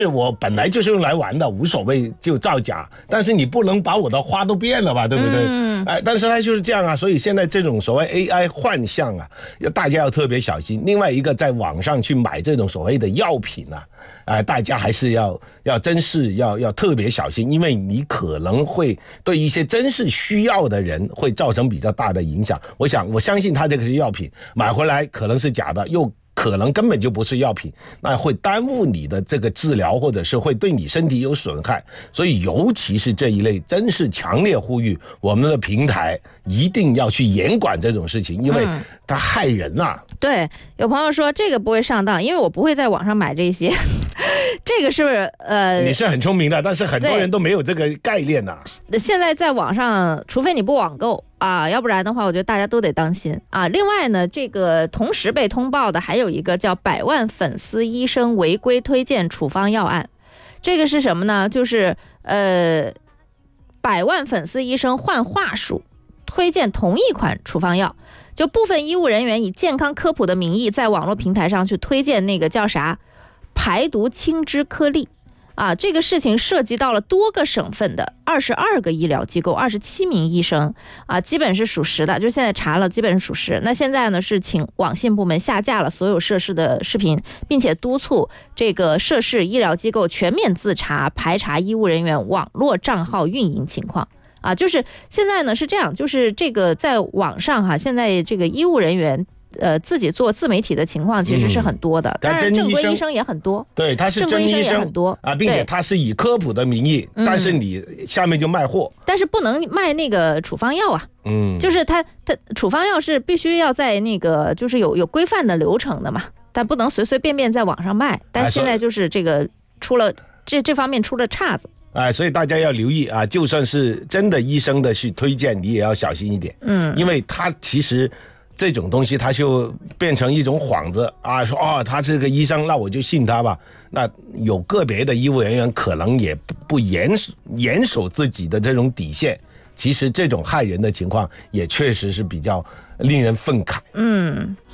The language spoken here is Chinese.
我本来就是用来玩的，无所谓就造假，但是你不能把我的花都变了吧，对不对？但是它就是这样啊，所以现在这种所谓 AI 幻象啊，大家要特别小心。另外一个，在网上去买这种所谓的药品啊，大家还是要真是要特别小心，因为你可能会对一些真是需要的人会造成比较大的影响。我相信他这个是药品，买回来可能是假的，又可能根本就不是药品，那会耽误你的这个治疗，或者是会对你身体有损害。所以尤其是这一类，真是强烈呼吁我们的平台一定要去严管这种事情，因为它害人啊。 对，有朋友说这个不会上当，因为我不会在网上买这些。这个是不是你是很聪明的，但是很多人都没有这个概念啊。 现在在网上，除非你不网购啊，要不然的话，我觉得大家都得当心啊。另外呢，这个同时被通报的还有一个叫100万粉丝医生违规推荐处方药案。这个是什么呢？就是100万粉丝医生换话术推荐同一款处方药，就部分医务人员以健康科普的名义，在网络平台上去推荐那个叫啥排毒清脂颗粒啊，这个事情涉及到了多个省份的22个医疗机构，27名医生啊，基本是属实的，就是现在查了基本是属实。那现在呢是请网信部门下架了所有涉事的视频，并且督促这个涉事医疗机构全面自查，排查医务人员网络账号运营情况。啊，就是现在呢是这样，就是这个在网上哈，现在这个医务人员自己做自媒体的情况其实是很多的，当然正规医生也很多， 对，他是真医生也很多啊，并且他是以科普的名义，但是你下面就卖货， 但是不能卖那个处方药啊，就是他处方药是必须要在那个就是有规范的流程的嘛，但不能随随便便在网上卖，但现在就是这个出了这方面出了岔子。 所以大家要留意啊，就算是真的医生的去推荐，你也要小心一点。因为他其实这种东西，他就变成一种幌子啊，说他是个医生，那我就信他吧。那有个别的医务人员可能也不严守自己的这种底线，其实这种害人的情况也确实是比较令人愤慨。